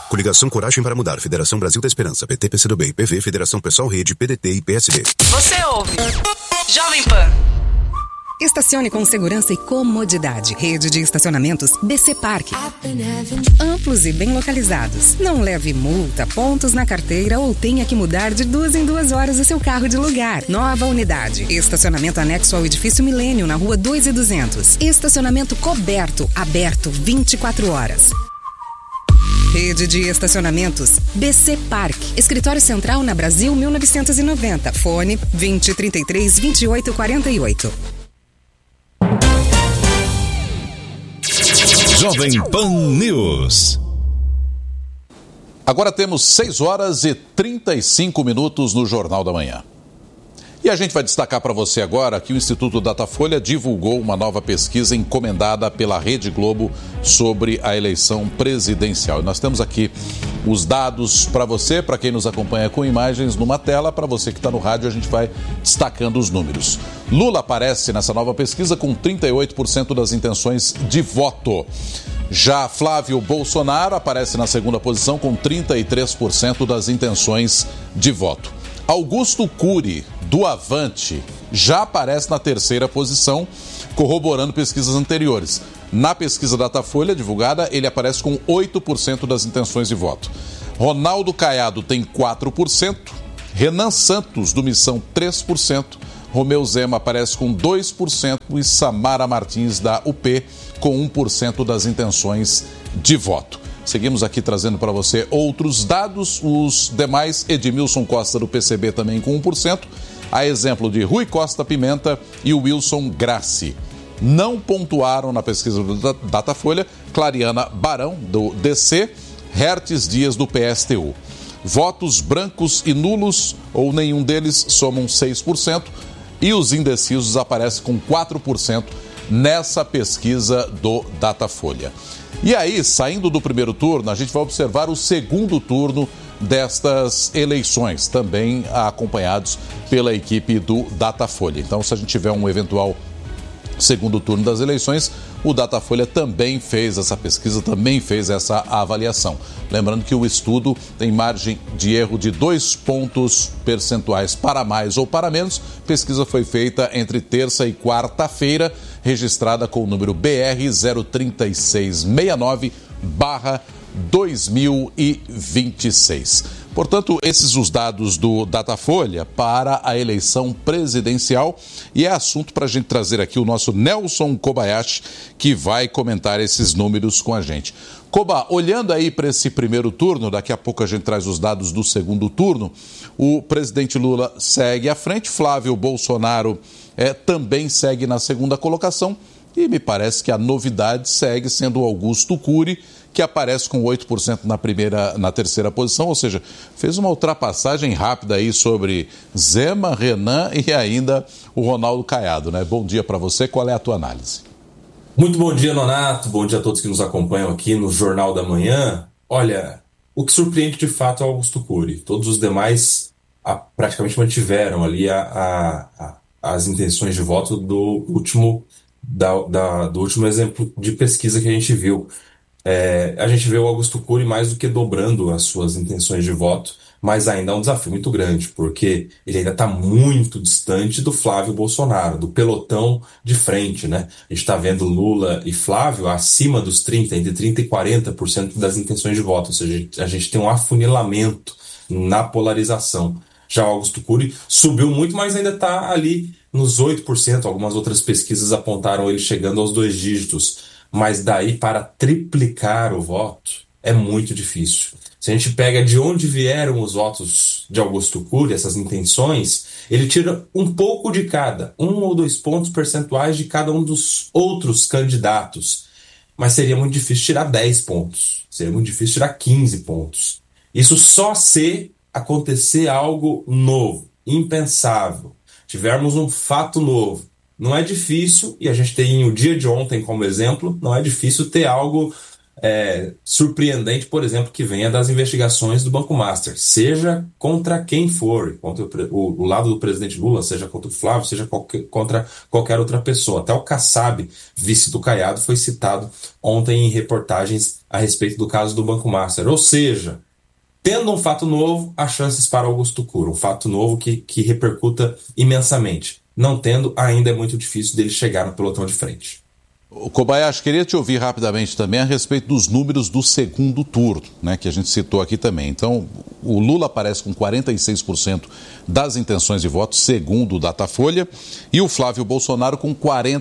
Coligação Coragem para Mudar, Federação Brasil da Esperança, PT, PCdoB e PV, Federação Pessoal Rede, PDT e PSD. Você ouve Jovem Pan. Estacione com segurança e comodidade. Rede de estacionamentos BC Parque. Amplos e bem localizados. Não leve multa, pontos na carteira ou tenha que mudar de 2 em 2 horas o seu carro de lugar. Nova unidade. Estacionamento anexo ao edifício Milênio, na rua 2.200. Estacionamento coberto, aberto 24 horas. Rede de estacionamentos BC Parque. Escritório Central na Brasil 1990. Fone 2033 2848. Jovem Pan News. Agora temos 6 horas e 35 minutos no Jornal da Manhã. E a gente vai destacar para você agora que o Instituto Datafolha divulgou uma nova pesquisa encomendada pela Rede Globo sobre a eleição presidencial. E nós temos aqui os dados para você, para quem nos acompanha com imagens numa tela, para você que está no rádio a gente vai destacando os números. Lula aparece nessa nova pesquisa com 38% das intenções de voto. Já Flávio Bolsonaro aparece na segunda posição com 33% das intenções de voto. Augusto Cury, do Avante, já aparece na terceira posição, corroborando pesquisas anteriores. Na pesquisa Datafolha divulgada, ele aparece com 8% das intenções de voto. Ronaldo Caiado tem 4%, Renan Santos, do Missão, 3%, Romeu Zema aparece com 2% e Samara Martins, da UP, com 1% das intenções de voto. Seguimos aqui trazendo para você outros dados, os demais, Edmilson Costa do PCB também com 1%, a exemplo de Rui Costa Pimenta e o Wilson Grassi. Não pontuaram na pesquisa do Datafolha Clariana Barão, do DC, Hertes Dias, do PSTU. Votos brancos e nulos, ou nenhum deles, somam 6%, e os indecisos aparecem com 4% nessa pesquisa do Datafolha. E aí, saindo do primeiro turno, a gente vai observar o segundo turno destas eleições, também acompanhados pela equipe do Datafolha. Então, se a gente tiver um eventual segundo turno das eleições, o Datafolha também fez essa pesquisa, também fez essa avaliação. Lembrando que o estudo tem margem de erro de 2 pontos percentuais para mais ou para menos. A pesquisa foi feita entre terça e quarta-feira, registrada com o número BR 03669/2026. Portanto, esses os dados do Datafolha para a eleição presidencial, e é assunto para a gente trazer aqui o nosso Nelson Kobayashi, que vai comentar esses números com a gente. Koba, olhando aí para esse primeiro turno, daqui a pouco a gente traz os dados do segundo turno, o presidente Lula segue à frente, Flávio Bolsonaro também segue na segunda colocação, e me parece que a novidade segue sendo o Augusto Cury, que aparece com 8% na terceira posição, ou seja, fez uma ultrapassagem rápida aí sobre Zema, Renan e ainda o Ronaldo Caiado, né? Bom dia para você, qual é a tua análise? Muito bom dia, Nonato, bom dia a todos que nos acompanham aqui no Jornal da Manhã. Olha, o que surpreende de fato é o Augusto Cury, todos os demais praticamente mantiveram ali as intenções de voto do último exemplo de pesquisa que a gente viu. A gente vê o Augusto Cury mais do que dobrando as suas intenções de voto, mas ainda é um desafio muito grande, porque ele ainda está muito distante do Flávio Bolsonaro, do pelotão de frente, né? A gente está vendo Lula e Flávio acima dos 30%, entre 30% e 40% das intenções de voto, ou seja, a gente tem um afunilamento na polarização. Já o Augusto Cury subiu muito, mas ainda está ali nos 8%, algumas outras pesquisas apontaram ele chegando aos 2 dígitos. Mas daí para triplicar o voto é muito difícil. Se a gente pega de onde vieram os votos de Augusto Cury, essas intenções, ele tira um pouco de cada, 1 ou 2 pontos percentuais de cada um dos outros candidatos. Mas seria muito difícil tirar 10 pontos, seria muito difícil tirar 15 pontos. Isso só se acontecer algo novo, impensável, tivermos um fato novo. Não é difícil, e a gente tem o dia de ontem como exemplo, não é difícil ter algo surpreendente, por exemplo, que venha das investigações do Banco Master, seja contra quem for, contra o lado do presidente Lula, seja contra o Flávio, seja contra qualquer outra pessoa. Até o Kassab, vice do Caiado, foi citado ontem em reportagens a respeito do caso do Banco Master. Ou seja, tendo um fato novo, há chances para Augusto Cury, um fato novo que repercuta imensamente. Não tendo, ainda é muito difícil dele chegar no pelotão de frente. Kobayashi, queria te ouvir rapidamente também a respeito dos números do segundo turno, né, que a gente citou aqui também. Então, o Lula aparece com 46% das intenções de voto, segundo o Datafolha, e o Flávio Bolsonaro com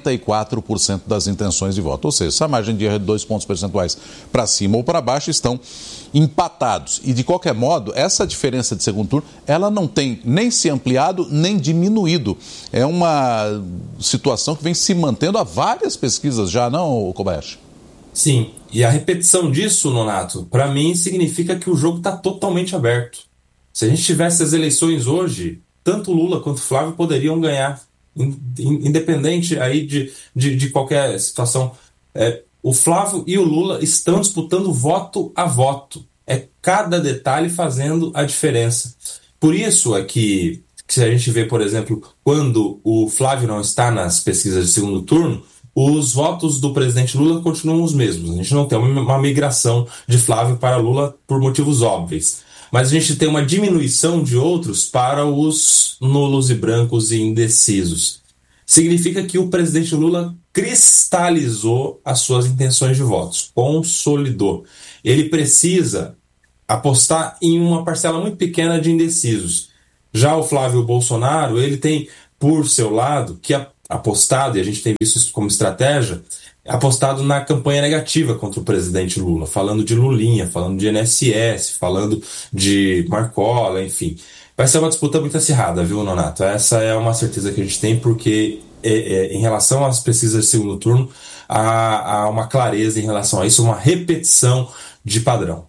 44% das intenções de voto. Ou seja, essa margem de erro de 2 pontos percentuais para cima ou para baixo estão empatados. E, de qualquer modo, essa diferença de segundo turno, ela não tem nem se ampliado, nem diminuído. É uma situação que vem se mantendo há várias pesquisas já, não, Kobayashi? Sim, e a repetição disso, Nonato, para mim significa que o jogo está totalmente aberto. Se a gente tivesse as eleições hoje, tanto Lula quanto Flávio poderiam ganhar, independente aí de qualquer situação. O Flávio e o Lula estão disputando voto a voto. É cada detalhe fazendo a diferença. Por isso é que se a gente vê, por exemplo, quando o Flávio não está nas pesquisas de segundo turno, os votos do presidente Lula continuam os mesmos. A gente não tem uma migração de Flávio para Lula por motivos óbvios. Mas a gente tem uma diminuição de outros para os nulos e brancos e indecisos. Significa que o presidente Lula cristalizou as suas intenções de votos, consolidou. Ele precisa apostar em uma parcela muito pequena de indecisos. Já o Flávio Bolsonaro, ele tem, por seu lado, que apostado, e a gente tem visto isso como estratégia, apostado na campanha negativa contra o presidente Lula, falando de Lulinha, falando de INSS, falando de Marcola, enfim. Vai ser uma disputa muito acirrada, viu, Nonato? Essa é uma certeza que a gente tem, porque em relação às pesquisas de segundo turno, há uma clareza em relação a isso, uma repetição de padrão.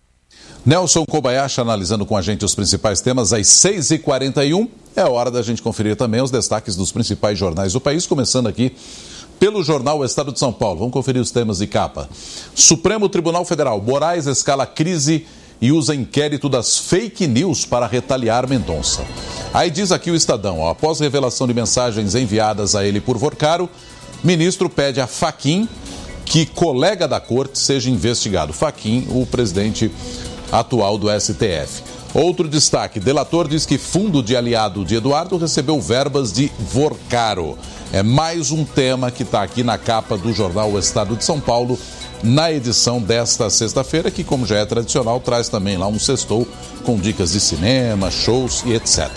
Nelson Kobayashi analisando com a gente os principais temas às 6h41. É hora da gente conferir também os destaques dos principais jornais do país, começando aqui pelo jornal O Estado de São Paulo. Vamos conferir os temas de capa. Supremo Tribunal Federal. Moraes escala crise e usa inquérito das fake news para retaliar Mendonça. Aí diz aqui o Estadão, após revelação de mensagens enviadas a ele por Vorcaro, ministro pede a Fachin que colega da corte seja investigado. Fachin, o presidente atual do STF. Outro destaque, delator diz que fundo de aliado de Eduardo recebeu verbas de Vorcaro. É mais um tema que está aqui na capa do jornal O Estado de São Paulo, na edição desta sexta-feira, que, como já é tradicional, traz também lá um sextou com dicas de cinema, shows e etc.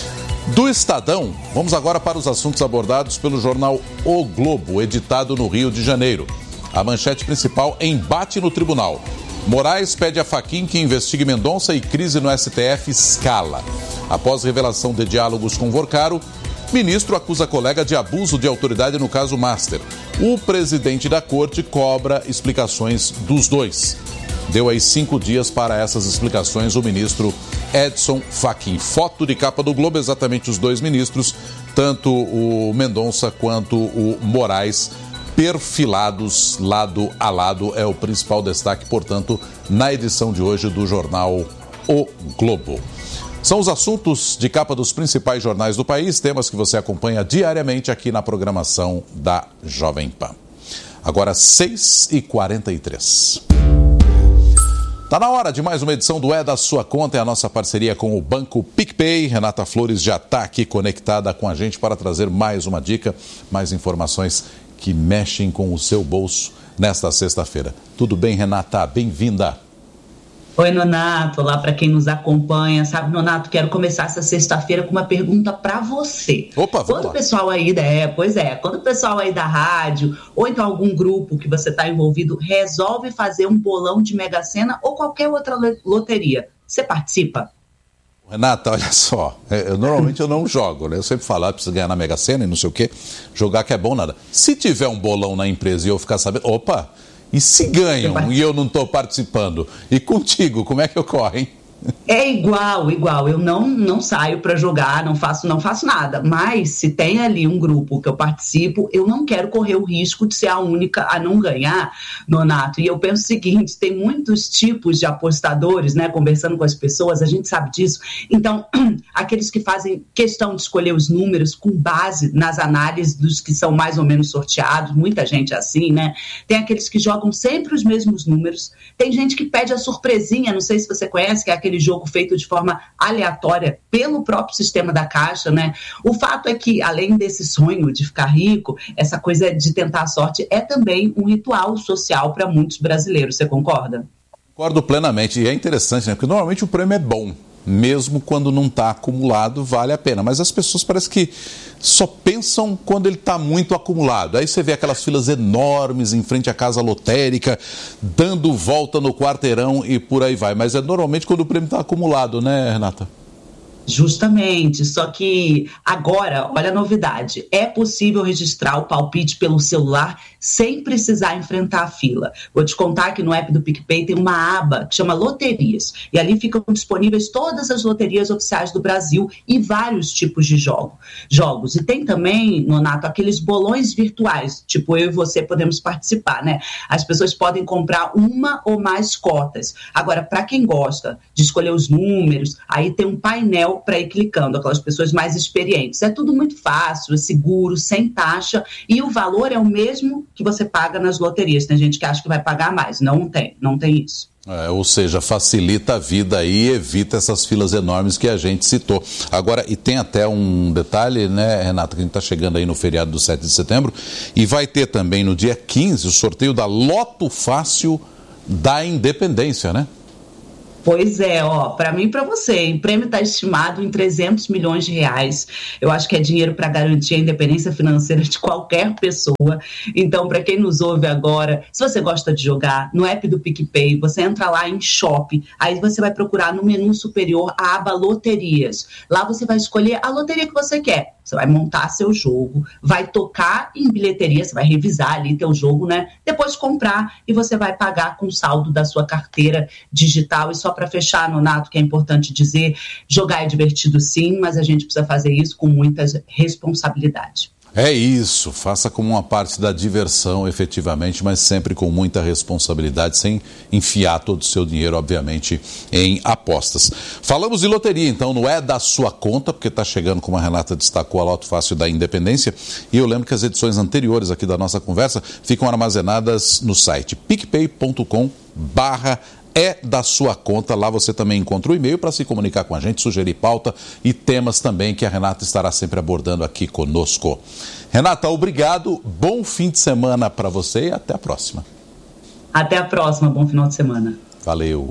Do Estadão, vamos agora para os assuntos abordados pelo jornal O Globo, editado no Rio de Janeiro. A manchete principal, embate no tribunal. Moraes pede a Fachin que investigue Mendonça e crise no STF escala. Após revelação de diálogos com Vorcaro, ministro acusa colega de abuso de autoridade no caso Master. O presidente da corte cobra explicações dos dois. Deu aí 5 dias para essas explicações o ministro Edson Fachin. Foto de capa do Globo, exatamente os dois ministros, tanto o Mendonça quanto o Moraes, perfilados lado a lado, é o principal destaque, portanto, na edição de hoje do jornal O Globo. São os assuntos de capa dos principais jornais do país, temas que você acompanha diariamente aqui na programação da Jovem Pan. Agora 6h43. Está na hora de mais uma edição do É da Sua Conta, é a nossa parceria com o Banco PicPay. Renata Flores já está aqui conectada com a gente para trazer mais uma dica, mais informações que mexem com o seu bolso nesta sexta-feira. Tudo bem, Renata? Bem-vinda. Oi, Nonato. Olá para quem nos acompanha. Sabe, Nonato, quero começar essa sexta-feira com uma pergunta para você. Opa, vamos lá. Quando o pessoal aí quando o pessoal aí da rádio ou então algum grupo que você está envolvido resolve fazer um bolão de Mega Sena ou qualquer outra loteria, você participa? Renata, olha só, normalmente eu não jogo, né? Eu sempre falo, preciso ganhar na Mega Sena e não sei o quê, jogar que é bom nada. Se tiver um bolão na empresa e eu ficar sabendo, e se ganham e eu não estou participando? E contigo, como é que ocorre, hein? É igual. Eu não saio para jogar, não faço nada. Mas se tem ali um grupo que eu participo, eu não quero correr o risco de ser a única a não ganhar, Nonato. E eu penso o seguinte, tem muitos tipos de apostadores, né? Conversando com as pessoas, a gente sabe disso. Então, aqueles que fazem questão de escolher os números com base nas análises dos que são mais ou menos sorteados, muita gente é assim, né? Tem aqueles que jogam sempre os mesmos números. Tem gente que pede a surpresinha, não sei se você conhece, que é aquele jogo feito de forma aleatória pelo próprio sistema da Caixa, né? O fato é que, além desse sonho de ficar rico, essa coisa de tentar a sorte é também um ritual social para muitos brasileiros. Você concorda? Concordo plenamente. E é interessante, né? Porque normalmente o prêmio é bom. Mesmo quando não está acumulado, vale a pena. Mas as pessoas parecem que só pensam quando ele está muito acumulado. Aí você vê aquelas filas enormes em frente à casa lotérica, dando volta no quarteirão e por aí vai. Mas é normalmente quando o prêmio está acumulado, né, Renata? Justamente, só que agora, olha a novidade, é possível registrar o palpite pelo celular sem precisar enfrentar a fila. Vou te contar que no app do PicPay tem uma aba que chama Loterias, e ali ficam disponíveis todas as loterias oficiais do Brasil e vários tipos de jogos. E tem também, Nonato, aqueles bolões virtuais, tipo eu e você podemos participar, né? As pessoas podem comprar uma ou mais cotas. Agora, para quem gosta de escolher os números, aí tem um painel para ir clicando, aquelas pessoas mais experientes. É tudo muito fácil, é seguro, sem taxa, e o valor é o mesmo que você paga nas loterias. Tem gente que acha que vai pagar mais. Não tem isso. Ou seja, facilita a vida aí e evita essas filas enormes que a gente citou. Agora, e tem até um detalhe, né, Renata, que a gente está chegando aí no feriado do 7 de setembro, e vai ter também no dia 15 o sorteio da Loto Fácil da Independência, né? Pois é, para mim e para você, o prêmio está estimado em 300 milhões de reais. Eu acho que é dinheiro para garantir a independência financeira de qualquer pessoa. Então, para quem nos ouve agora, se você gosta de jogar, no app do PicPay, você entra lá em Shop, aí você vai procurar no menu superior a aba Loterias. Lá você vai escolher a loteria que você quer. Você vai montar seu jogo, vai tocar em bilheteria, você vai revisar ali teu jogo, né? Depois comprar e você vai pagar com o saldo da sua carteira digital. E só para fechar, Nonato, que é importante dizer, jogar é divertido sim, mas a gente precisa fazer isso com muita responsabilidade. É isso, faça como uma parte da diversão, efetivamente, mas sempre com muita responsabilidade, sem enfiar todo o seu dinheiro, obviamente, em apostas. Falamos de loteria, então, não é da sua conta, porque está chegando, como a Renata destacou, a Loto Fácil da Independência, e eu lembro que as edições anteriores aqui da nossa conversa ficam armazenadas no site picpay.com/é da sua conta. Lá você também encontra o e-mail para se comunicar com a gente, sugerir pauta e temas também que a Renata estará sempre abordando aqui conosco. Renata, obrigado, bom fim de semana para você e até a próxima. Até a próxima, bom final de semana. Valeu.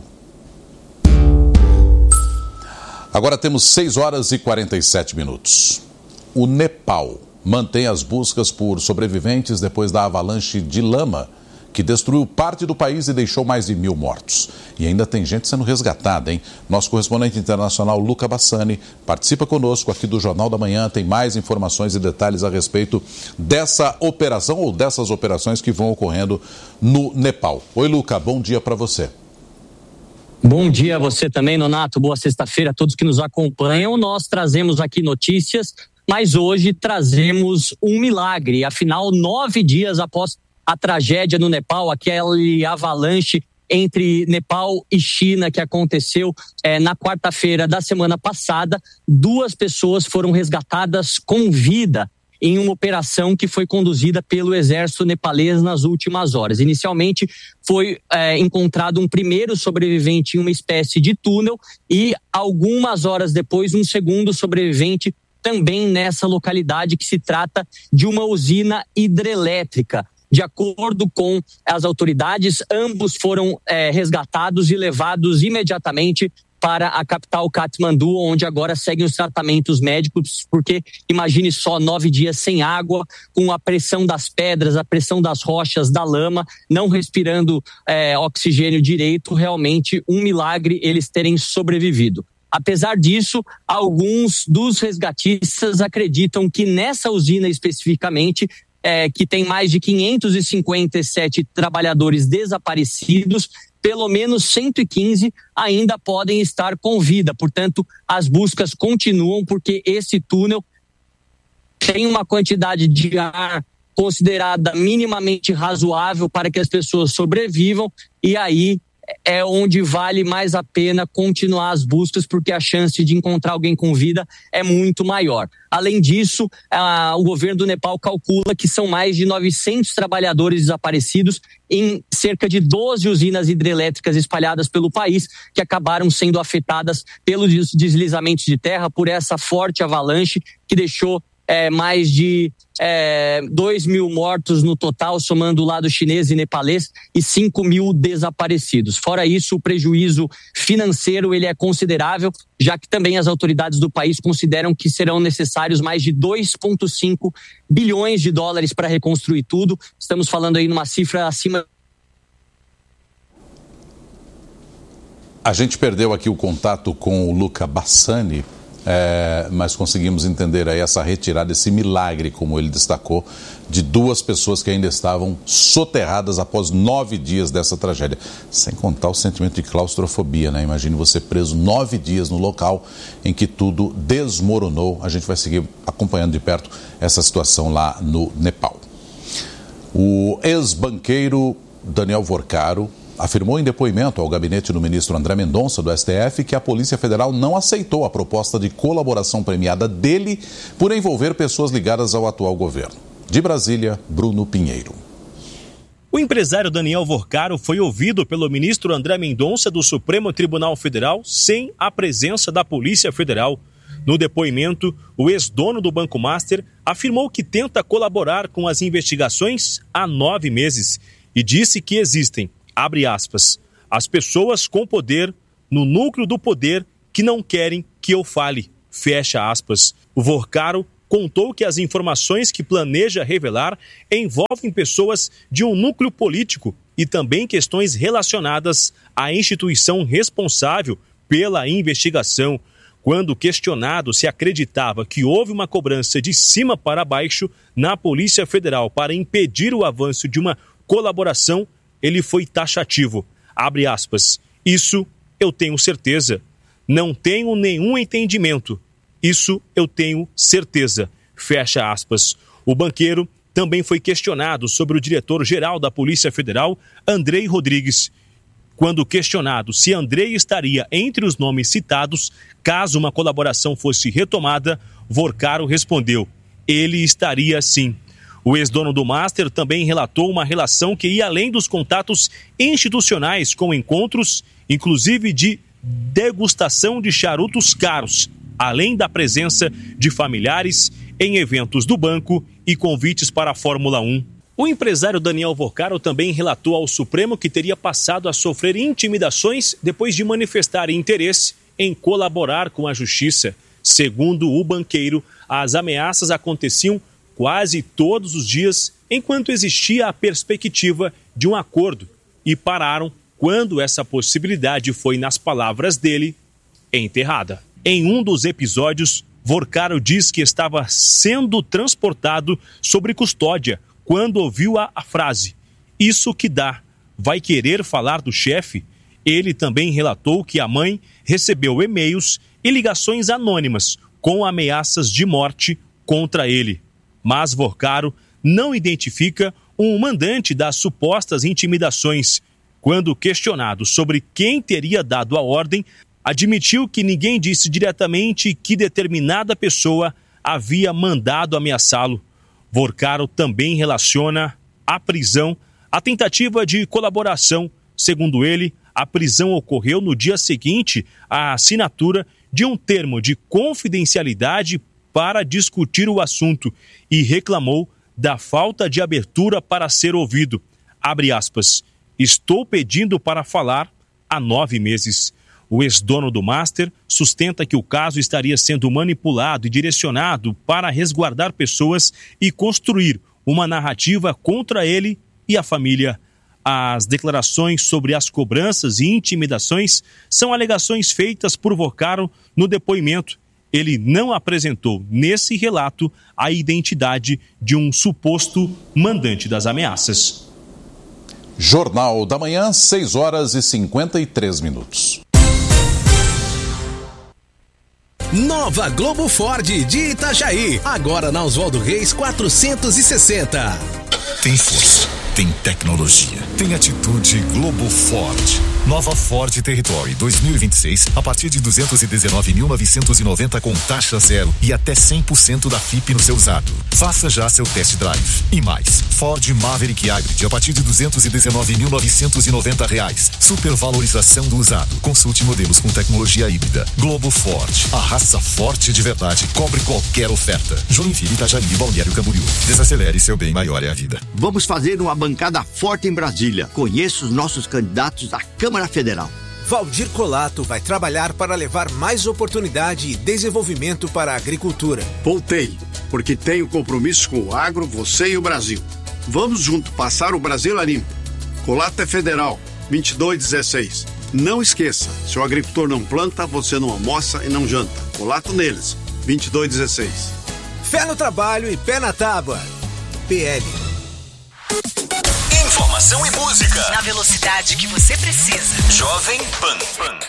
Agora temos 6 horas e 47 minutos. O Nepal mantém as buscas por sobreviventes depois da avalanche de lama que destruiu parte do país e deixou mais de 1.000 mortos. E ainda tem gente sendo resgatada, hein? Nosso correspondente internacional, Luca Bassani, participa conosco aqui do Jornal da Manhã, tem mais informações e detalhes a respeito dessa operação ou dessas operações que vão ocorrendo no Nepal. Oi, Luca, bom dia para você. Bom dia a você também, Nonato. Boa sexta-feira a todos que nos acompanham. Nós trazemos aqui notícias, mas hoje trazemos um milagre. Afinal, 9 dias após a tragédia no Nepal, aquele avalanche entre Nepal e China que aconteceu na quarta-feira da semana passada, 2 pessoas foram resgatadas com vida em uma operação que foi conduzida pelo exército nepalês nas últimas horas. Inicialmente foi encontrado um primeiro sobrevivente em uma espécie de túnel e algumas horas depois um segundo sobrevivente também nessa localidade que se trata de uma usina hidrelétrica. De acordo com as autoridades, ambos foram resgatados e levados imediatamente para a capital Katmandu, onde agora seguem os tratamentos médicos, porque imagine só 9 dias sem água, com a pressão das pedras, a pressão das rochas, da lama, não respirando oxigênio direito, realmente um milagre eles terem sobrevivido. Apesar disso, alguns dos resgatistas acreditam que nessa usina especificamente, que tem mais de 557 trabalhadores desaparecidos, pelo menos 115 ainda podem estar com vida. Portanto, as buscas continuam porque esse túnel tem uma quantidade de ar considerada minimamente razoável para que as pessoas sobrevivam, e aí é onde vale mais a pena continuar as buscas, porque a chance de encontrar alguém com vida é muito maior. Além disso, o governo do Nepal calcula que são mais de 900 trabalhadores desaparecidos em cerca de 12 usinas hidrelétricas espalhadas pelo país, que acabaram sendo afetadas pelos deslizamentos de terra, por essa forte avalanche que deixou mais de 2.000 mortos no total, somando o lado chinês e nepalês, e 5.000 desaparecidos. Fora isso, o prejuízo financeiro ele é considerável, já que também as autoridades do país consideram que serão necessários mais de 2,5 bilhões de dólares para reconstruir tudo. Estamos falando aí numa cifra acima. A gente perdeu aqui o contato com o Luca Bassani, mas conseguimos entender aí essa retirada, esse milagre, como ele destacou, de 2 pessoas que ainda estavam soterradas após 9 dias dessa tragédia. Sem contar o sentimento de claustrofobia, né? Imagine você preso 9 dias no local em que tudo desmoronou. A gente vai seguir acompanhando de perto essa situação lá no Nepal. O ex-banqueiro Daniel Vorcaro afirmou em depoimento ao gabinete do ministro André Mendonça, do STF, que a Polícia Federal não aceitou a proposta de colaboração premiada dele por envolver pessoas ligadas ao atual governo. De Brasília, Bruno Pinheiro. O empresário Daniel Vorcaro foi ouvido pelo ministro André Mendonça do Supremo Tribunal Federal sem a presença da Polícia Federal. No depoimento, o ex-dono do Banco Master afirmou que tenta colaborar com as investigações há 9 meses e disse que existem, abre aspas, as pessoas com poder no núcleo do poder que não querem que eu fale, fecha aspas. O Vorcaro contou que as informações que planeja revelar envolvem pessoas de um núcleo político e também questões relacionadas à instituição responsável pela investigação. Quando questionado se acreditava que houve uma cobrança de cima para baixo na Polícia Federal para impedir o avanço de uma colaboração, ele foi taxativo, abre aspas, isso eu tenho certeza, não tenho nenhum entendimento, isso eu tenho certeza, fecha aspas. O banqueiro também foi questionado sobre o diretor-geral da Polícia Federal, Andrei Rodrigues. Quando questionado se Andrei estaria entre os nomes citados, caso uma colaboração fosse retomada, Vorcaro respondeu, ele estaria sim. O ex-dono do Master também relatou uma relação que ia além dos contatos institucionais com encontros, inclusive de degustação de charutos caros, além da presença de familiares em eventos do banco e convites para a Fórmula 1. O empresário Daniel Vorcaro também relatou ao Supremo que teria passado a sofrer intimidações depois de manifestar interesse em colaborar com a Justiça. Segundo o banqueiro, as ameaças aconteciam quase todos os dias, enquanto existia a perspectiva de um acordo, e pararam quando essa possibilidade foi, nas palavras dele, enterrada. Em um dos episódios, Vorcaro diz que estava sendo transportado sobre custódia quando ouviu a frase, isso que dá, vai querer falar do chefe? Ele também relatou que a mãe recebeu e-mails e ligações anônimas com ameaças de morte contra ele. Mas Vorcaro não identifica um mandante das supostas intimidações. Quando questionado sobre quem teria dado a ordem, admitiu que ninguém disse diretamente que determinada pessoa havia mandado ameaçá-lo. Vorcaro também relaciona a prisão à tentativa de colaboração. Segundo ele, a prisão ocorreu no dia seguinte à assinatura de um termo de confidencialidade para discutir o assunto e reclamou da falta de abertura para ser ouvido. Abre aspas, estou pedindo para falar há 9 meses. O ex-dono do Master sustenta que o caso estaria sendo manipulado e direcionado para resguardar pessoas e construir uma narrativa contra ele e a família. As declarações sobre as cobranças e intimidações são alegações feitas por Vorcaro no depoimento. Ele não apresentou nesse relato a identidade de um suposto mandante das ameaças. Jornal da Manhã, 6 horas e 53 minutos. Nova Globo Ford de Itajaí, agora na Oswaldo Reis 460. Tem força, tem tecnologia, tem atitude Globo Ford. Nova Ford Territory 2026 a partir de 219.990 com taxa zero e até 100% da FIP no seu usado. Faça já seu test drive. E mais, Ford Maverick Hybrid a partir de R$219.990. Supervalorização do usado. Consulte modelos com tecnologia híbrida. Globo Ford, a raça forte de verdade, cobre qualquer oferta. Joinville, Itajaí, Balneário Camboriú. Desacelere, seu bem maior é a vida. Vamos fazer uma bancada forte em Brasília. Conheça os nossos candidatos à Câmara Federal. Valdir Colato vai trabalhar para levar mais oportunidade e desenvolvimento para a agricultura. Voltei, porque tenho compromisso com o agro, você e o Brasil. Vamos junto passar o Brasil a limpo. Colato é federal, 2216. Não esqueça, se o agricultor não planta, você não almoça e não janta. Colato neles, 2216. Fé no trabalho e pé na tábua. PL. Informação e música. Na velocidade que você precisa. Jovem Pan.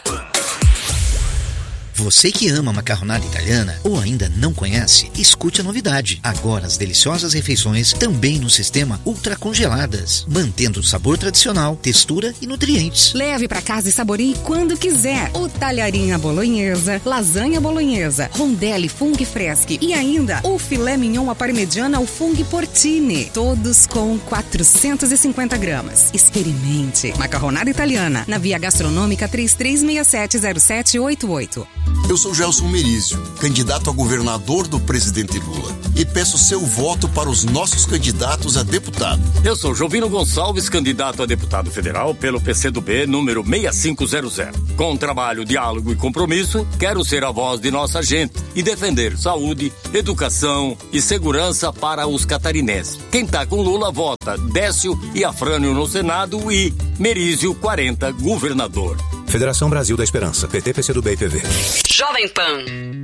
Você que ama macarronada italiana ou ainda não conhece, escute a novidade. Agora as deliciosas refeições também no sistema ultracongeladas, mantendo o sabor tradicional, textura e nutrientes. Leve para casa e saboreie quando quiser. O talharinha bolonhesa, lasanha bolonhesa, rondelli funghi freschi e ainda o filé mignon à parmegiana ao funghi porcini. Todos com 450 gramas. Experimente. Macarronada italiana, na Via Gastronômica 33670788. Eu sou Gelson Merizio, candidato a governador do presidente Lula, e peço seu voto para os nossos candidatos a deputado. Eu sou Jovino Gonçalves, candidato a deputado federal pelo PCdoB número 6500. Com trabalho, diálogo e compromisso, quero ser a voz de nossa gente e defender saúde, educação e segurança para os catarinenses. Quem tá com Lula vota Décio e Afrânio no Senado e Merizio 40, governador. Federação Brasil da Esperança, PT, PCdoB e PV. Jovem Pan.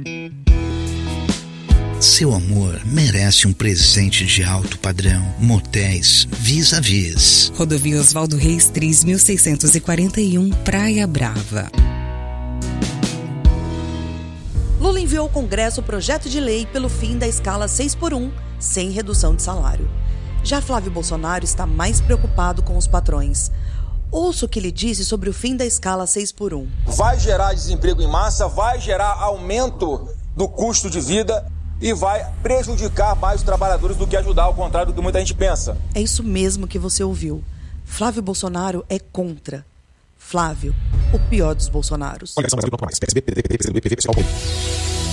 Seu amor merece um presente de alto padrão. Motéis Vis-a-Vis. Rodovia Oswaldo Reis 3641, Praia Brava. Lula enviou ao Congresso o projeto de lei pelo fim da escala 6x1, sem redução de salário. Já Flávio Bolsonaro está mais preocupado com os patrões. Ouça o que ele disse sobre o fim da escala 6x1. Vai gerar desemprego em massa, vai gerar aumento do custo de vida e vai prejudicar mais os trabalhadores do que ajudar, ao contrário do que muita gente pensa. É isso mesmo que você ouviu. Flávio Bolsonaro é contra. Flávio, o pior dos Bolsonaros.